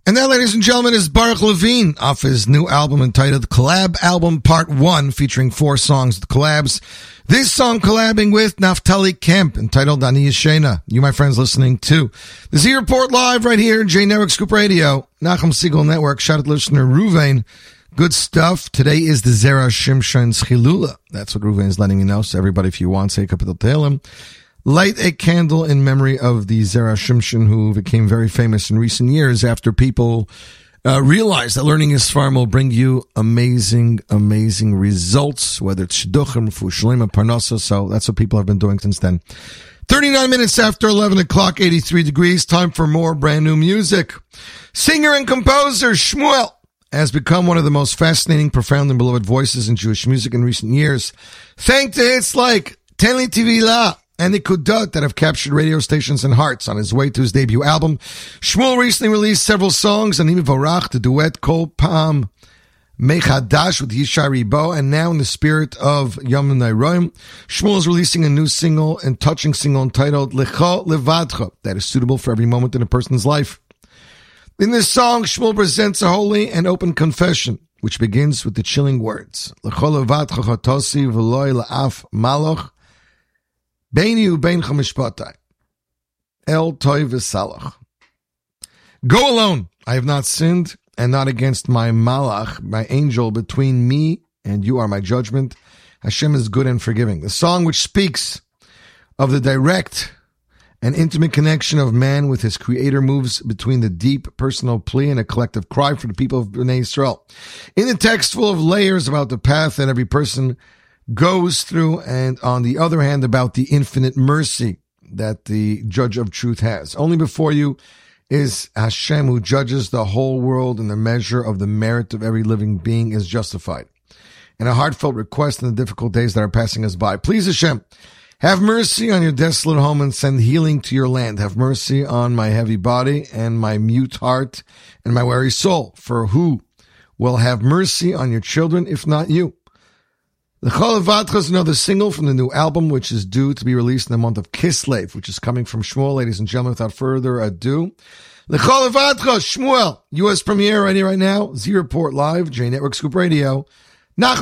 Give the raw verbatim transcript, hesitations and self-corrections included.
And that, ladies and gentlemen, is Baruch Levine off his new album entitled Collab Album Part one, featuring four songs with collabs. This song collabing with Naftali Kemp, entitled Ani Yeshena. You, my friends, listening to the Z Report live right here, J Network Scoop Radio, Nachum Siegel Network. Shout out to listener Ruvain. Good stuff. Today is the Zera Shimshon's Chilula. That's what Ruvain is letting me know. So everybody, if you want, say Kapitel Tehillim. Light a candle in memory of the Zera Shimshon, who became very famous in recent years after people uh, realized that learning his farm will bring you amazing, amazing results, whether it's Shidduchim, Refuah Shlema, Parnasa. So that's what people have been doing since then. thirty-nine minutes after eleven o'clock, eighty-three degrees. Time for more brand new music. Singer and composer Shmuel has become one of the most fascinating, profound, and beloved voices in Jewish music in recent years, thanks to hits like Ten Li Tivila and the Kudot that have captured radio stations and hearts. On his way to his debut album, Shmuel recently released several songs, Ani Mevorach, the duet Kol Pam Mechadash with Yishai Ribo, and now in the spirit of Yom Nairoim, Shmuel is releasing a new single and touching single entitled Lecho Levadcha that is suitable for every moment in a person's life. In this song, Shmuel presents a holy and open confession, which begins with the chilling words, Lecho Levadcha chatosi v'loi la'af maloch Beini u'beincha mishpatai El toiv v'salach. Go alone, I have not sinned, and not against my malach, my angel, between me and you are my judgment. Hashem is good and forgiving. The song, which speaks of the direct and intimate connection of man with his creator, moves between the deep personal plea and a collective cry for the people of Bnei Yisrael. In the text, full of layers about the path that every person goes through, and on the other hand, about the infinite mercy that the judge of truth has. Only before you is Hashem, who judges the whole world, and the measure of the merit of every living being is justified. And a heartfelt request in the difficult days that are passing us by. Please, Hashem, have mercy on your desolate home and send healing to your land. Have mercy on my heavy body and my mute heart and my weary soul. For who will have mercy on your children if not you? The Lecho Levadcha is another single from the new album, which is due to be released in the month of Kislev, which is coming from Shmuel. Ladies and gentlemen, without further ado, Lecho Levadcha, Shmuel, U S premiere right here, right now. Z Report live, J Network Scoop Radio,